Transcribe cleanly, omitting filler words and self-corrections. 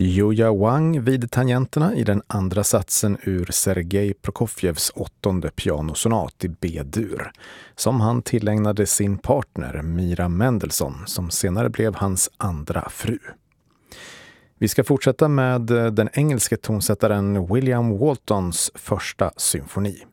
Yuya Wang vid tangenterna i den andra satsen ur Sergej Prokofjevs 8:e pianosonat i B-dur, som han tillägnade sin partner Mira Mendelssohn, som senare blev hans andra fru. Vi ska fortsätta med den engelske tonsättaren William Waltons första symfoni.